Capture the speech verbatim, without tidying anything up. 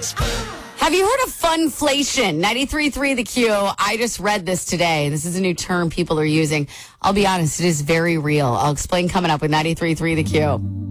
Have you heard of funflation? ninety-three point three The Q. I just read this today. This is a new term people are using. I'll be honest, it is very real. I'll explain coming up with ninety-three point three The Q.